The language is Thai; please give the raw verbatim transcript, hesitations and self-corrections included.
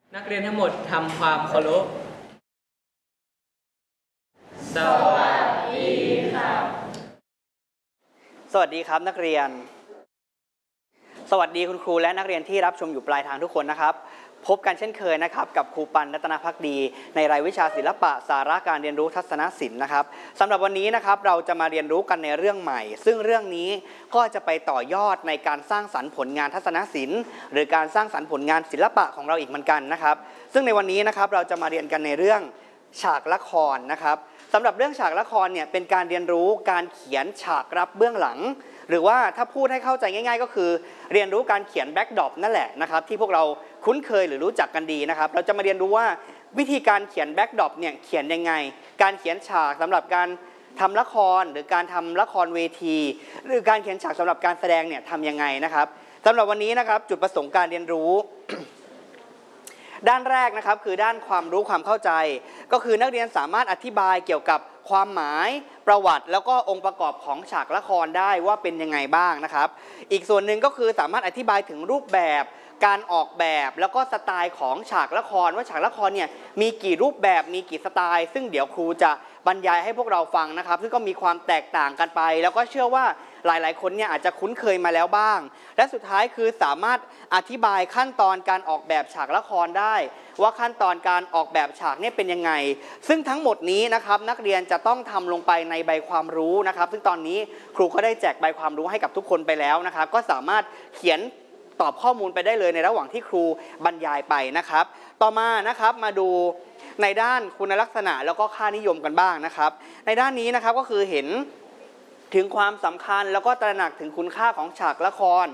นักเรียนทั้งหมดทำความเคารพสวัสดีครับสวัสดีครับนักเรียนสวัสดีคุณครูและนักเรียนที่รับชมอยู่ปลายทางทุกคนนะครับพบกันเช่นเคยนะครับกับครูปันรัตนภักดีในรายวิชาศิลปะสาระการเรียนรู้ทัศนศิลป์นะครับสำหรับวันนี้นะครับเราจะมาเรียนรู้กันในเรื่องใหม่ซึ่งเรื่องนี้ก็จะไปต่อยอดในการสร้างสรรค์ผลงานทัศนศิลป์หรือการสร้างสรรค์ผลงานศิลปะของเราอีกเหมือนกันนะครับซึ่งในวันนี้นะครับเราจะมาเรียนกันในเรื่องฉากละครนะครับสำหรับเรื่องฉากละครเนี่ยเป็นการเรียนรู้การเขียนฉากรับเบื้องหลังหรือว่าถ้าพูดให้เข้าใจง่ายๆก็คือเรียนรู้การเขียนแบ็กดรอปนั่นแหละนะครับที่พวกเราคุ้นเคยหรือรู้จักกันดีนะครับเราจะมาเรียนรู้ว่าวิธีการเขียนแบ็กดรอปเนี่ยเขียนยังไงการเขียนฉากสำหรับการทำละครหรือการทำละครเวทีหรือการเขียนฉากสำหรับการแสดงเนี่ยทำยังไงนะครับสำหรับวันนี้นะครับจุดประสงค์การเรียนรู้ ด้านแรกนะครับคือด้านความรู้ความเข้าใจก็คือนักเรียนสามารถอธิบายเกี่ยวกับความหมายประวัติแล้วก็องค์ประกอบของฉากละครได้ว่าเป็นยังไงบ้างนะครับอีกส่วนหนึ่งก็คือสามารถอธิบายถึงรูปแบบการออกแบบแล้วก็สไตล์ของฉากละครว่าฉากละครเนี่ยมีกี่รูปแบบมีกี่สไตล์ซึ่งเดี๋ยวครูจะบรรยายให้พวกเราฟังนะครับซึ่งก็มีความแตกต่างกันไปแล้วก็เชื่อว่าหลายๆคนเนี่ยอาจจะคุ้นเคยมาแล้วบ้างและสุดท้ายคือสามารถอธิบายขั้นตอนการออกแบบฉากละครได้ว่าขั้นตอนการออกแบบฉากเนี่ยเป็นยังไงซึ่งทั้งหมดนี้นะครับนักเรียนจะต้องทำลงไปในใบความรู้นะครับซึ่งตอนนี้ครูก็ได้แจกใบความรู้ให้กับทุกคนไปแล้วนะครับก็สามารถเขียนตอบข้อมูลไปได้เลยในระหว่างที่ครูบรรยายไปนะครับต่อมานะครับมาดูในด้านคุณลักษณะแล้วก็ค่านิยมกันบ้างนะครับในด้านนี้นะครับก็คือเห็นถึงความสำคัญแล้วก็ตระหนักถึงคุณค่าของฉากละคร